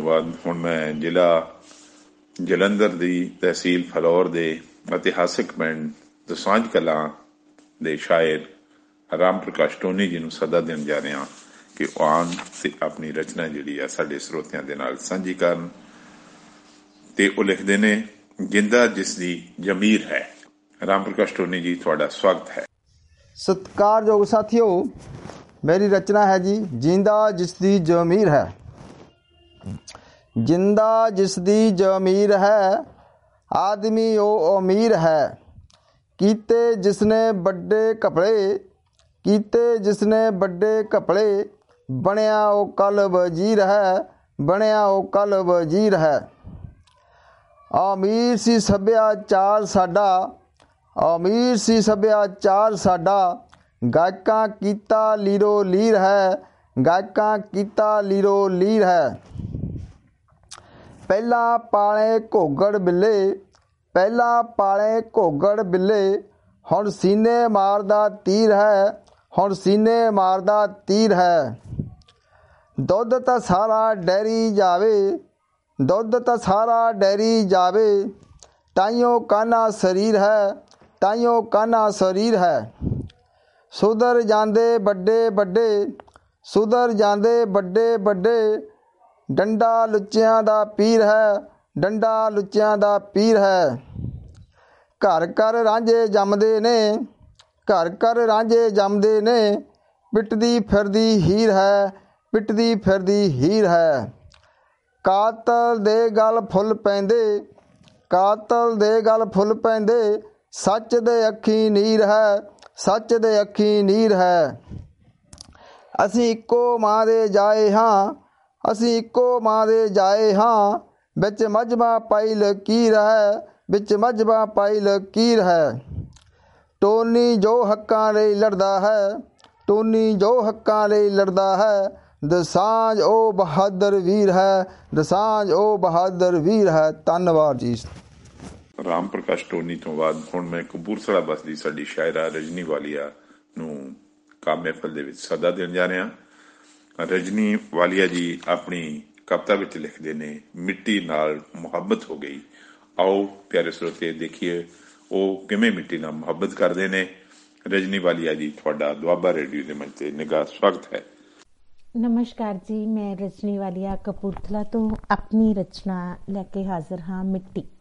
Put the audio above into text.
बाद हुण मैं जिला जलंधर दी तहसील फलौर दे इतिहासिक पिंड दसांझ कलां दे शायर राम प्रकाश टोनी जी नूं सदा देण जा रहा कि आउण ते अपनी रचना जिहड़ी आ साडे ਸਰੋਤਿਆਂ ਦੇ ਨਾਲ ਸਾਂਝੀ ਕਰਨ ते ਉਹ लिखदे ने जिंदा जिसदी जमीर है। राम प्रकाश टोनी जी तुहाडा स्वागत है। सत्कारयोग साथियों, मेरी रचना है जी जिंदा जिसदी जमीर है। जिंदा जिसदी जमीर है, आदमी ओ अमीर है। कीते जिसने बड़े कपड़े, कीते जिसने बड़े कपड़े, बनया ओ कल वजीर है, बनया ओ कल वजीर है। अमीर सी सभ्याचार साडा, अमीर सी सभ्याचार साडा, गायकां कीता लीरो लीर है, गायकां कीता लीरो लीर है। पहला पाले घोगड़ बिल्ले, पहला पाले घोगड़ बिल्ले, हुण सीने मारदा तीर है, हुण सीने मारदा तीर है। दुध तां सारा डेरी जावे, दुध तां सारा डेरी जावे, ताइयों काना शरीर है, ताइयों काना शरीर है। सुधर जांदे बड़े बड़े, सुधर जांदे बड़े बड़े, डंडा लुच्चियां दा पीर है, डंडा लुच्चियां दा पीर है। घर घर रांझे जमदे ने, घर घर रांझे जमदे ने, पिटदी फिरदी हीर है, पिटदी फिरदी हीर है। कातल दे गल फुल पैंदे, कातल दे गल फुल पैंदे, सच दे अखी नीर है, सच दे अखी नीर है। असीं इक्को मां दे जाए हां, असीं इक्को मां दे जाए हां, बिच मजबा पाई लकीर है, बिच मजबा पाई लकीर है। टोनी जो हक्कां लई लड़दा है, टोनी जो हक्कां लई लड़दा है, दसांझ ओ बहादुर वीर है, दसांझ ओ बहादुर वीर है। धन्नवाद जी। राम प्रकाश टोनी तो बाद हुण मैं कपूरथला बसदी साडी शायरा रजनी वालिया नूं काव्य महफिल दे विच सदा देण जा रहा। रजनी वालिया जी अपनी कविता विच लिखदे ने मिट्टी नाल मुहब्बत हो गई। आओ प्यारे श्रोते देखिए वो किवें मिट्टी नाल मुहब्बत करदे ने। रजनी वालिया जी तुहाडा दुआबा रेडियो दे मंच ते निगाह स्वागत है। नमस्कार जी, मैं रजनी वालिया कपूरथला तो अपनी रचना लैके हाजिर हाँ मिट्टी।